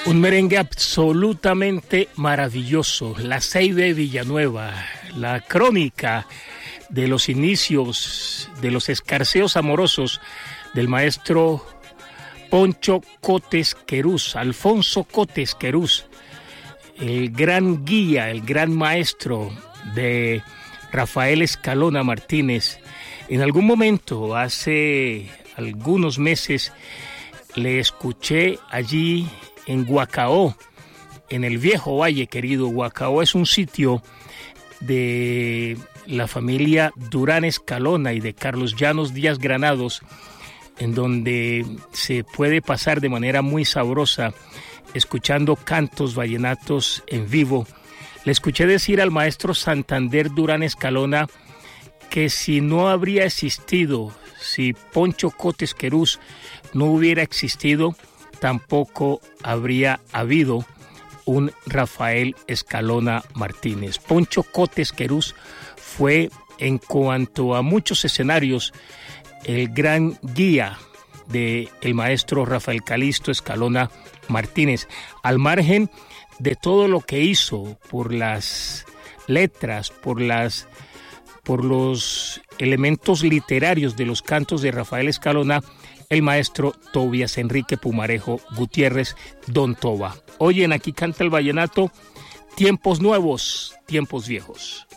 Un merengue absolutamente maravilloso, La Ceibe Villanueva, la crónica de los inicios, de los escarceos amorosos del maestro Poncho Cotes Querús, Alfonso Cotes Querús, el gran guía, el gran maestro de Rafael Escalona Martínez. En algún momento, hace algunos meses, le escuché allí en Guacaó, en el viejo valle querido. Guacaó es un sitio de la familia Durán Escalona y de Carlos Llanos Díaz Granados, en donde se puede pasar de manera muy sabrosa escuchando cantos vallenatos en vivo. Le escuché decir al maestro Santander Durán Escalona que si no habría existido, si Poncho Cotes Querús no hubiera existido, tampoco habría habido un Rafael Escalona Martínez. Poncho Cotes Querús fue, en cuanto a muchos escenarios, el gran guía del maestro Rafael Calixto Escalona Martínez, al margen de todo lo que hizo por las letras, por los elementos literarios de los cantos de Rafael Escalona, el maestro Tobias Enrique Pumarejo Gutiérrez, Don Toba. Oyen, aquí canta el vallenato, tiempos nuevos, tiempos viejos.